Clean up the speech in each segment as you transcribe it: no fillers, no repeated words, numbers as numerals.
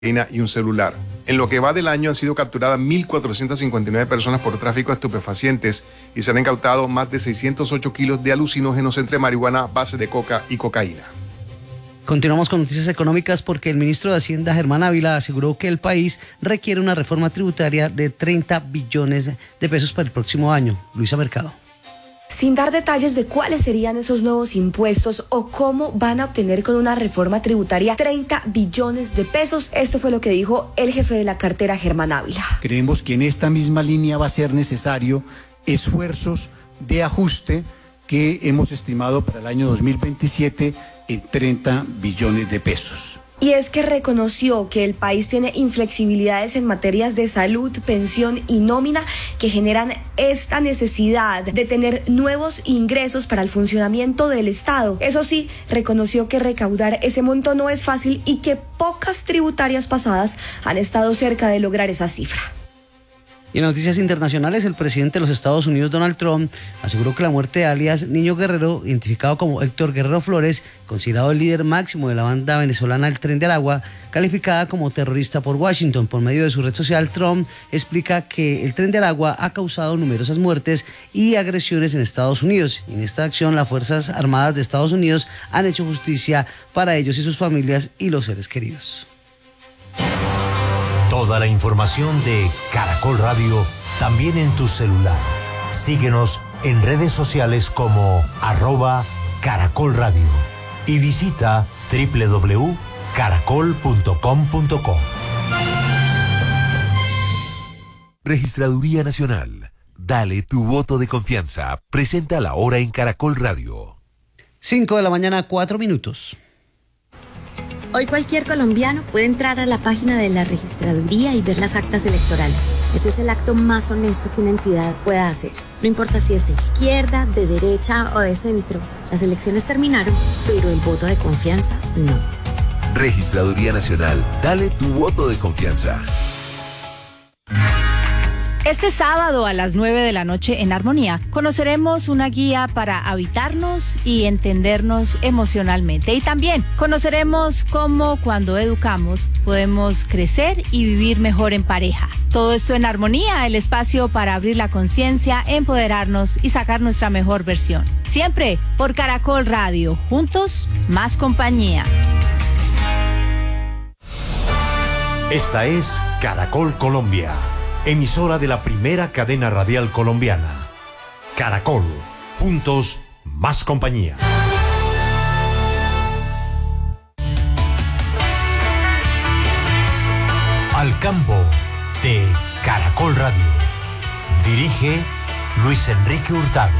y un celular. En lo que va del año han sido capturadas 1.459 personas por tráfico de estupefacientes y se han incautado más de 608 kilos de alucinógenos entre marihuana, base de coca y cocaína. Continuamos con noticias económicas porque el ministro de Hacienda, Germán Ávila, aseguró que el país requiere una reforma tributaria de 30 billones de pesos para el próximo año. Luisa Mercado. Sin dar detalles de cuáles serían esos nuevos impuestos o cómo van a obtener con una reforma tributaria 30 billones de pesos, esto fue lo que dijo el jefe de la cartera, Germán Ávila. Creemos que en esta misma línea va a ser necesario esfuerzos de ajuste que hemos estimado para el año 2027 en 30 billones de pesos. Y es que reconoció que el país tiene inflexibilidades en materias de salud, pensión y nómina que generan esta necesidad de tener nuevos ingresos para el funcionamiento del Estado. Eso sí, reconoció que recaudar ese monto no es fácil y que pocas tributarias pasadas han estado cerca de lograr esa cifra. Y en noticias internacionales, el presidente de los Estados Unidos, Donald Trump, aseguró que la muerte de alias Niño Guerrero, identificado como Héctor Guerrero Flores, considerado el líder máximo de la banda venezolana El Tren del Agua, calificada como terrorista por Washington. Por medio de su red social, Trump explica que el Tren del Agua ha causado numerosas muertes y agresiones en Estados Unidos. Y en esta acción, las Fuerzas Armadas de Estados Unidos han hecho justicia para ellos y sus familias y los seres queridos. Toda la información de Caracol Radio también en tu celular. Síguenos en redes sociales como @Caracol Radio y visita www.caracol.com.co. Registraduría Nacional. Dale tu voto de confianza. Presenta la hora en Caracol Radio. 5 de la mañana, 4 minutos. Hoy cualquier colombiano puede entrar a la página de la registraduría y ver las actas electorales. Eso es el acto más honesto que una entidad pueda hacer. No importa si es de izquierda, de derecha o de centro. Las elecciones terminaron, pero el voto de confianza no. Registraduría Nacional. Dale tu voto de confianza. Este sábado a las 9 de la noche en Armonía conoceremos una guía para habitarnos y entendernos emocionalmente. Y también conoceremos cómo cuando educamos podemos crecer y vivir mejor en pareja. Todo esto en Armonía, el espacio para abrir la conciencia, empoderarnos y sacar nuestra mejor versión. Siempre por Caracol Radio. Juntos, más compañía. Esta es Caracol Colombia, emisora de la primera cadena radial colombiana. Caracol, juntos, más compañía. Al campo de Caracol Radio. Dirige Luis Enrique Hurtado.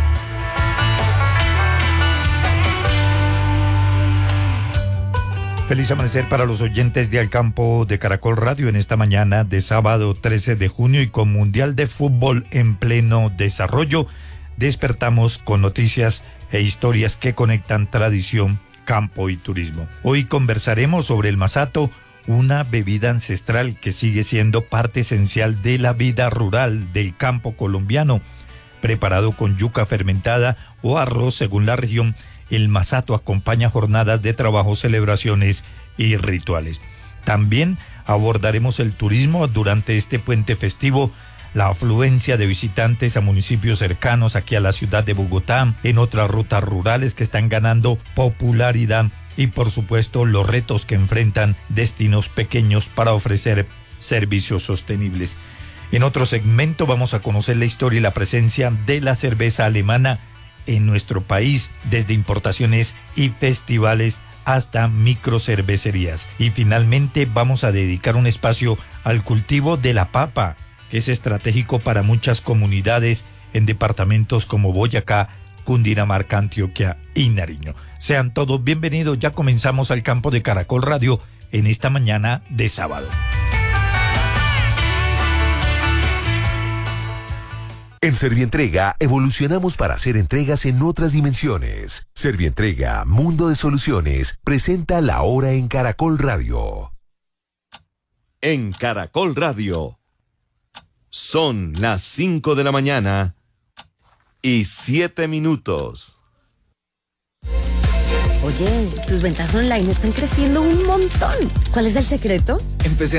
Feliz amanecer para los oyentes de Al Campo de Caracol Radio en esta mañana de sábado 13 de junio y con Mundial de Fútbol en pleno desarrollo. Despertamos con noticias e historias que conectan tradición, campo y turismo. Hoy conversaremos sobre el masato, una bebida ancestral que sigue siendo parte esencial de la vida rural del campo colombiano. Preparado con yuca fermentada o arroz según la región, el masato acompaña jornadas de trabajo, celebraciones y rituales. También abordaremos el turismo durante este puente festivo, la afluencia de visitantes a municipios cercanos aquí a la ciudad de Bogotá, en otras rutas rurales que están ganando popularidad y por supuesto los retos que enfrentan destinos pequeños para ofrecer servicios sostenibles. En otro segmento vamos a conocer la historia y la presencia de la cerveza alemana en nuestro país, desde importaciones y festivales hasta microcervecerías. Y finalmente vamos a dedicar un espacio al cultivo de la papa, que es estratégico para muchas comunidades en departamentos como Boyacá, Cundinamarca, Antioquia y Nariño. Sean todos bienvenidos, ya comenzamos Al Campo de Caracol Radio en esta mañana de sábado. En Servientrega evolucionamos para hacer entregas en otras dimensiones. Servientrega, Mundo de Soluciones, presenta la hora en Caracol Radio. En Caracol Radio, son las 5 de la mañana y 7 minutos. Oye, tus ventas online están creciendo un montón. ¿Cuál es el secreto? Empecé